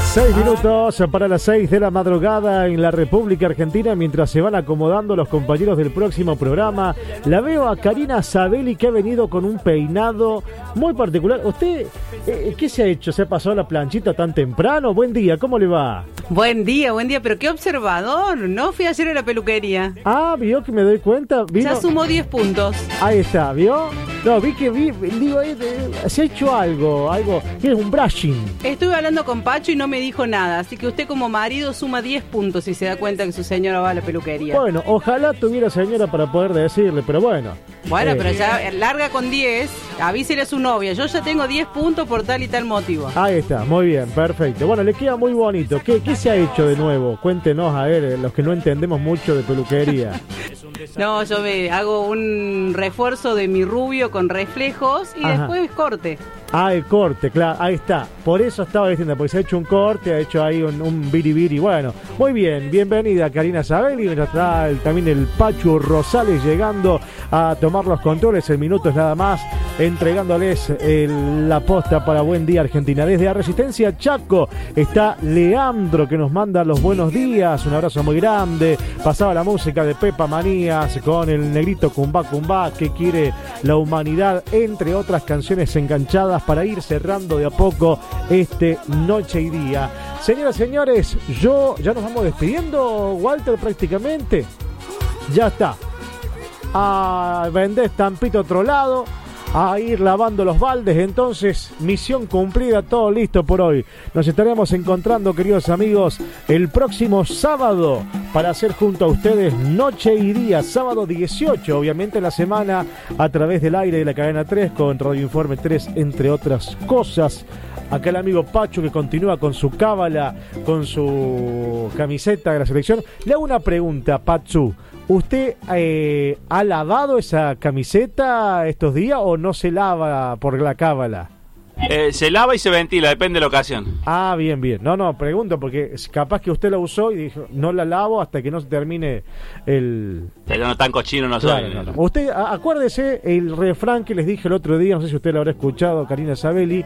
6 minutos para las 6 de la madrugada en la República Argentina. Mientras se van acomodando los compañeros del próximo programa, la veo a Karina Sabelli, que ha venido con un peinado muy particular. ¿Usted qué se ha hecho? ¿Se ha pasado la planchita tan temprano? Buen día, ¿cómo le va? Buen día, pero qué observador. No fui ayer a la peluquería. Ah, vio que me doy cuenta. ¿Vino? Ya sumó 10 puntos. Ahí está, ¿vio? No, digo, se ha hecho algo, que es un brushing. Estuve hablando con Pacho y no me dijo nada, así que usted como marido suma 10 puntos si se da cuenta que su señora va a la peluquería. Bueno, ojalá tuviera señora para poder decirle, pero bueno. Bueno, pero ya larga con 10, avísele a su novia, yo ya tengo 10 puntos por tal y tal motivo. Ahí está, muy bien, perfecto. Bueno, le queda muy bonito. ¿Qué se ha hecho de nuevo? Cuéntenos, a ver, los que no entendemos mucho de peluquería. No, yo me hago un refuerzo de mi rubio con reflejos y después corte. Ah, el corte, claro, ahí está. Por eso estaba diciendo, porque se ha hecho un corte, ha hecho ahí un biribiri. Bueno, muy bien, bienvenida Karina Sabelli. Está también el Pachu Rosales llegando a tomar los controles en minutos nada más, entregándoles la posta para Buen Día Argentina. Desde la Resistencia Chaco está Leandro, que nos manda los buenos días, un abrazo muy grande. Pasaba la música de Pepa Manías con el negrito Cumbá Cumbá, que quiere la humanidad, entre otras canciones enganchadas, para ir cerrando de a poco Noche y Día. Señoras y señores, ya nos vamos despidiendo, Walter, prácticamente. Ya está. A vender estampito a otro lado, a ir lavando los baldes. Entonces, misión cumplida, todo listo por hoy. Nos estaremos encontrando, queridos amigos, el próximo sábado para hacer junto a ustedes Noche y Día, sábado 18, obviamente la semana, a través del aire de la cadena 3 con Radio Informe 3, entre otras cosas. Acá el amigo Pacho, que continúa con su cábala, con su camiseta de la selección. Le hago una pregunta, Pachu. ¿Usted ha lavado esa camiseta estos días o no se lava por la cábala? Se lava y se ventila, depende de la ocasión. Ah, bien. No, pregunto porque capaz que usted la usó y dijo, no la lavo hasta que no se termine el... Pero no tan cochino no claro, soy. No. Usted, acuérdese el refrán que les dije el otro día, no sé si usted lo habrá escuchado, Karina Sabelli,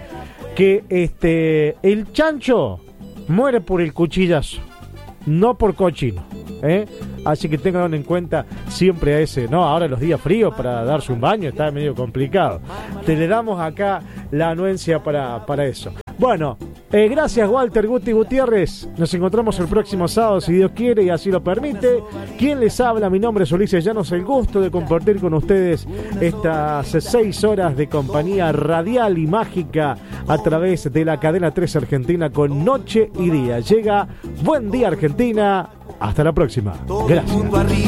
que el chancho muere por el cuchillazo, no por cochino, Así que tengan en cuenta siempre a ese, ¿no? Ahora los días fríos para darse un baño está medio complicado. Le damos acá la anuencia para eso. Bueno, gracias Walter Guti Gutiérrez. Nos encontramos el próximo sábado, si Dios quiere y así lo permite. ¿Quién les habla? Mi nombre es Ulises Llanos. El gusto de compartir con ustedes estas 6 horas de compañía radial y mágica a través de la cadena 3 Argentina con Noche y Día. Llega Buen Día Argentina. Hasta la próxima. Gracias.